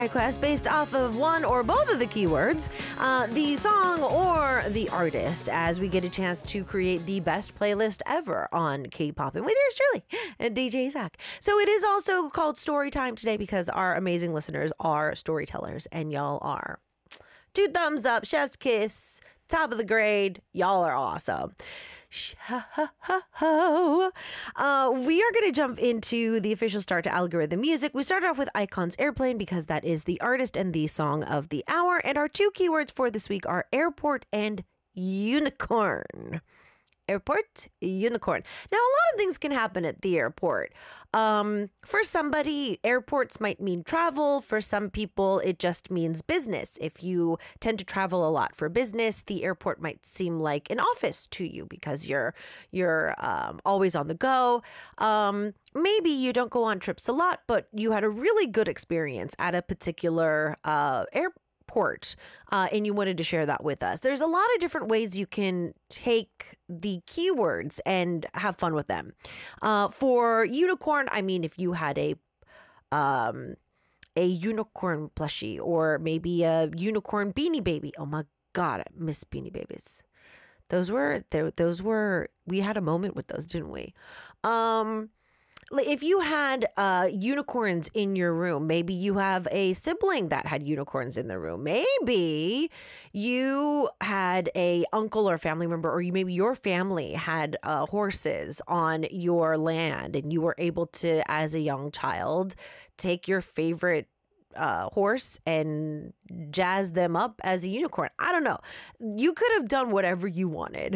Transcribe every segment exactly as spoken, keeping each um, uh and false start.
request based off of one or both of the keywords, uh, the song or the artist, as we get a chance to create the best playlist ever on K-pop. And with yours truly, and D J Zach. So it is also called Story Time today because our amazing listeners are storytellers, and y'all are. Two thumbs up, chef's kiss, top of the grade. Y'all are awesome. Uh, we are going to jump into the official start to Algorithm Music. We started off with iKON's Airplane because that is the artist and the song of the hour. And our two keywords for this week are airport and unicorn. Airport, unicorn. Now, a lot of things can happen at the airport. Um, for somebody, airports might mean travel. For some people, it just means business. If you tend to travel a lot for business, the airport might seem like an office to you because you're you're um, always on the go. Um, maybe you don't go on trips a lot, but you had a really good experience at a particular uh, airport. Port, uh, and you wanted to share that with us. There's a lot of different ways you can take the keywords and have fun with them. Uh, for unicorn, I mean, if you had a um, a unicorn plushie or maybe a unicorn Beanie Baby. Oh my God, I miss Beanie Babies. Those were those were we had a moment with those, didn't we? Um, If you had uh, unicorns in your room, maybe you have a sibling that had unicorns in the room. Maybe you had a uncle or family member, or you, maybe your family had uh, horses on your land, and you were able to, as a young child, take your favorite uh, horse and jazz them up as a unicorn. I don't know. You could have done whatever you wanted.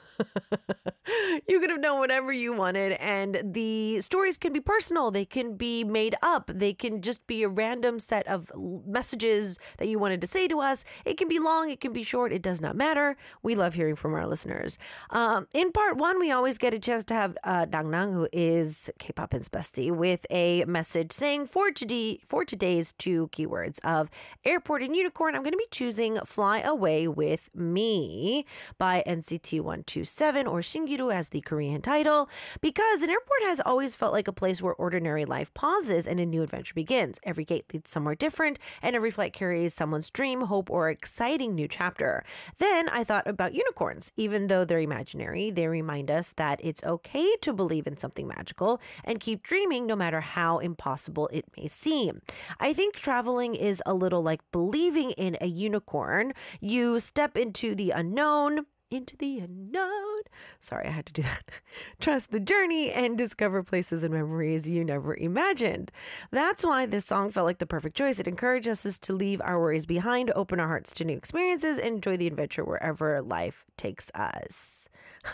You could have done whatever you wanted, and the stories can be personal. They can be made up. They can just be a random set of messages that you wanted to say to us. It can be long. It can be short. It does not matter. We love hearing from our listeners. Um, in part one, we always get a chance to have uh, Dang Nang, who is K-Popin's bestie, with a message saying for today, for today's two keywords of airport and unicorn, I'm going to be choosing Fly Away With Me by N C T one twenty-seven, or Shingiru as the Korean title, because an airport has always felt like a place where ordinary life pauses and a new adventure begins. Every gate leads somewhere different, and every flight carries someone's dream, hope, or exciting new chapter. Then I thought about unicorns. Even though they're imaginary, they remind us that it's okay to believe in something magical and keep dreaming no matter how impossible it may seem. I think traveling is a little like believing in a unicorn. You step into the unknown, into the unknown. Sorry, I had to do that. Trust the journey and discover places and memories you never imagined. That's why this song felt like the perfect choice. It encourages us to leave our worries behind, open our hearts to new experiences, and enjoy the adventure wherever life takes us.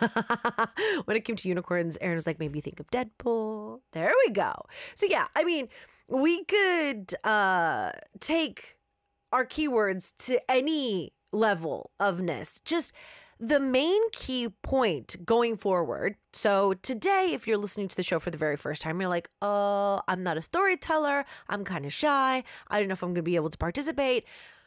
When it came to unicorns, Aaron was like, maybe think of Deadpool. There we go. So yeah, I mean, we could uh, take our keywords to any level ofness. Just the main key point going forward. So today, if you're listening to the show for the very first time, you're like, oh, I'm not a storyteller. I'm kind of shy. I don't know if I'm going to be able to participate.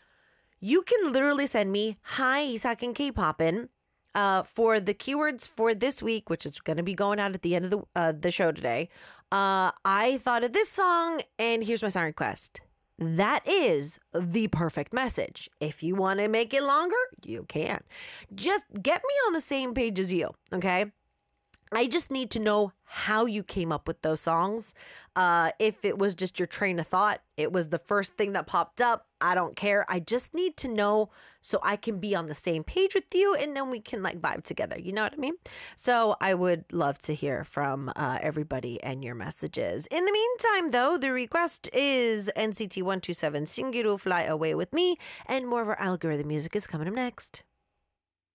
You can literally send me, hi, Isak and K-Popin, uh, for the keywords for this week, which is going to be going out at the end of the, uh, the show today. Uh, I thought of this song, and here's my song request. That is the perfect message. If you want to make it longer, you can. Just get me on the same page as you, okay? I just need to know how you came up with those songs. Uh, if it was just your train of thought, it was the first thing that popped up, I don't care. I just need to know so I can be on the same page with you, and then we can like vibe together. You know what I mean? So I would love to hear from uh, everybody and your messages. In the meantime, though, the request is N C T one twenty-seven, Shingiru, Fly Away With Me, and more of our algorithm music is coming up next.